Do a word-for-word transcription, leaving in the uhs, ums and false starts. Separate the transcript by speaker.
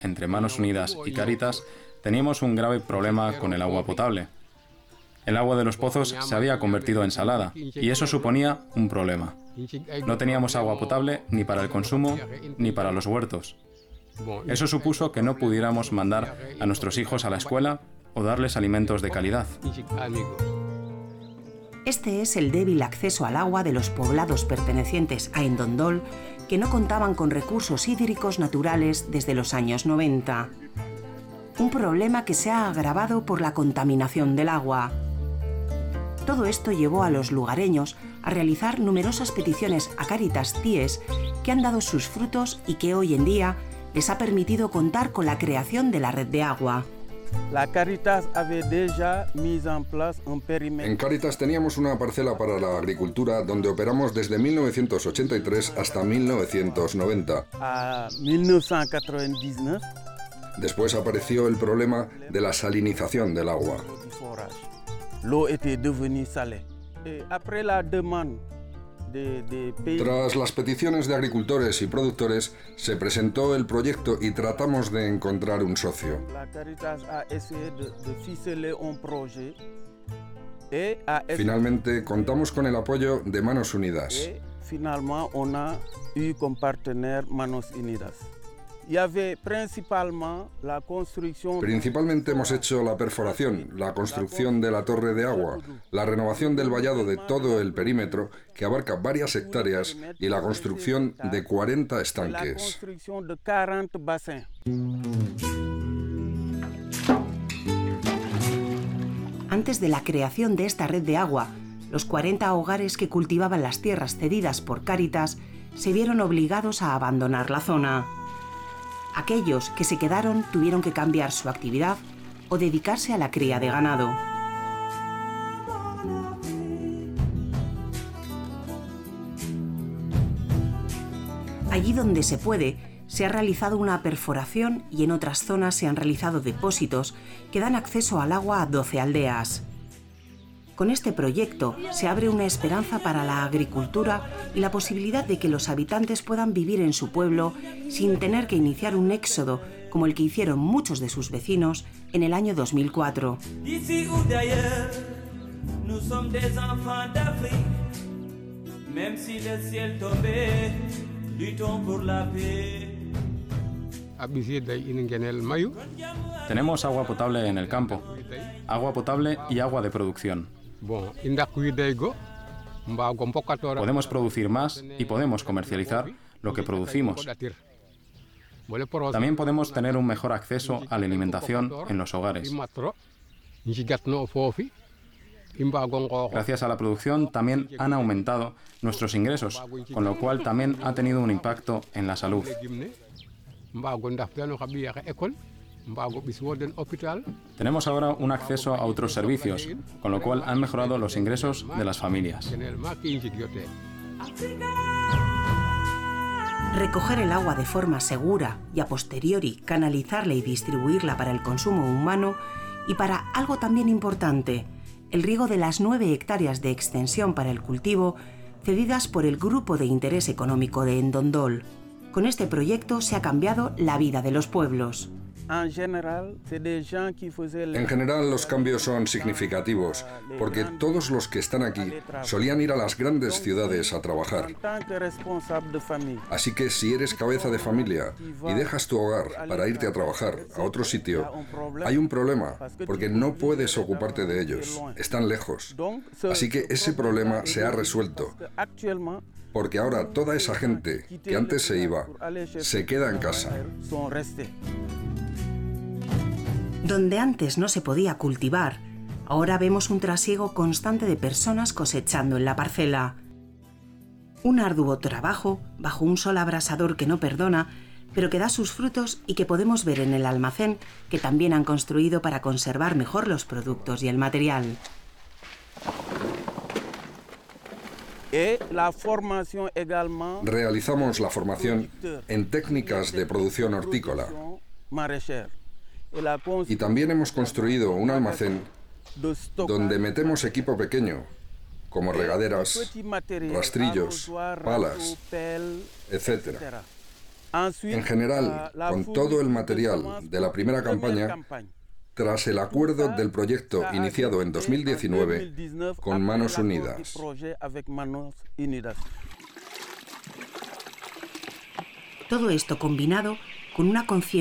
Speaker 1: entre Manos Unidas y Cáritas, teníamos un grave problema con el agua potable. El agua de los pozos se había convertido en salada y eso suponía un problema. No teníamos agua potable ni para el consumo ni para los huertos. Eso supuso que no pudiéramos mandar a nuestros hijos a la escuela o darles alimentos de calidad.
Speaker 2: Este es el débil acceso al agua de los poblados pertenecientes a Endondol, que no contaban con recursos hídricos naturales desde los años noventa. Un problema que se ha agravado por la contaminación del agua. Todo esto llevó a los lugareños a realizar numerosas peticiones a Cáritas Ties, que han dado sus frutos y que hoy en día les ha permitido contar con la creación de la red de agua.
Speaker 3: La Cáritas avait déjà mis en place un périmètre.
Speaker 4: En Cáritas teníamos una parcela para la agricultura donde operamos desde mil novecientos ochenta y tres hasta mil novecientos noventa.
Speaker 3: A mil novecientos quatre-vingt-dix-neuf.
Speaker 4: Después apareció el problema de la salinización del agua.
Speaker 3: L'eau était devenue salée. Et après la demande de, de pays...
Speaker 4: Tras las peticiones de agricultores y productores, se presentó el proyecto y tratamos de encontrar un socio.
Speaker 3: La Cáritas a essayé de, de ficeler un projet et a...
Speaker 4: Finalmente contamos con el apoyo de Manos Unidas.
Speaker 3: Et finalement, on a eu comme partenaire Manos Unidas. Y había principalmente la construcción...
Speaker 4: Principalmente hemos hecho la perforación, la construcción de la torre de agua, la renovación del vallado de todo el perímetro, que abarca varias hectáreas, y la construcción de cuarenta estanques.
Speaker 3: La construcción de cuarenta bassins.
Speaker 2: Antes de la creación de esta red de agua, los cuarenta hogares que cultivaban las tierras cedidas por Cáritas se vieron obligados a abandonar la zona. Aquellos que se quedaron tuvieron que cambiar su actividad o dedicarse a la cría de ganado. Allí donde se puede, se ha realizado una perforación y en otras zonas se han realizado depósitos que dan acceso al agua a doce aldeas. Con este proyecto se abre una esperanza para la agricultura y la posibilidad de que los habitantes puedan vivir en su pueblo sin tener que iniciar un éxodo como el que hicieron muchos de sus vecinos en el año dos mil cuatro.
Speaker 1: Tenemos agua potable en el campo, agua potable y agua de producción. Podemos producir más y podemos comercializar lo que producimos. También podemos tener un mejor acceso a la alimentación en los hogares. Gracias a la producción también han aumentado nuestros ingresos, con lo cual también ha tenido un impacto en la salud. Tenemos ahora un acceso a otros servicios, con lo cual han mejorado los ingresos de las familias.
Speaker 2: Recoger el agua de forma segura y a posteriori canalizarla y distribuirla para el consumo humano y para algo también importante, el riego de las nueve hectáreas de extensión para el cultivo cedidas por el Grupo de Interés Económico de Endondol. Con este proyecto se ha cambiado la vida de los pueblos.
Speaker 4: En general, los cambios son significativos, porque todos los que están aquí solían ir a las grandes ciudades a trabajar. Así que si eres cabeza de familia y dejas tu hogar para irte a trabajar a otro sitio, hay un problema, porque no puedes ocuparte de ellos, están lejos. Así que ese problema se ha resuelto, porque ahora toda esa gente que antes se iba, se queda en casa.
Speaker 2: Donde antes no se podía cultivar, ahora vemos un trasiego constante de personas cosechando en la parcela. Un arduo trabajo bajo un sol abrasador que no perdona, pero que da sus frutos y que podemos ver en el almacén que también han construido para conservar mejor los productos y el material.
Speaker 4: Realizamos la formación en técnicas de producción hortícola. Y también hemos construido un almacén donde metemos equipo pequeño, como regaderas, rastrillos, palas, etcétera. En general, con todo el material de la primera campaña, tras el acuerdo del proyecto iniciado en dos mil diecinueve con Manos Unidas.
Speaker 2: Todo esto combinado con una conciencia